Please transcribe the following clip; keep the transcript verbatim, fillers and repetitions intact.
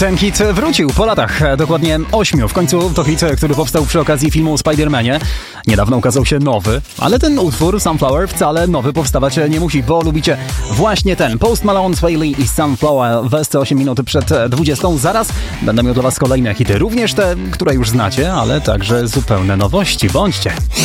Ten hit wrócił po latach, dokładnie ośmiu. W końcu to hit, który powstał przy okazji filmu o Spider-Manie. Niedawno ukazał się nowy, ale ten utwór Sunflower wcale nowy powstawać nie musi, bo lubicie właśnie ten. Post Malone, Swae Lee i Sunflower w sto osiem minut przed dwudziestą. Zaraz będę miał dla was kolejne hity, również te, które już znacie, ale także zupełne nowości. Bądźcie!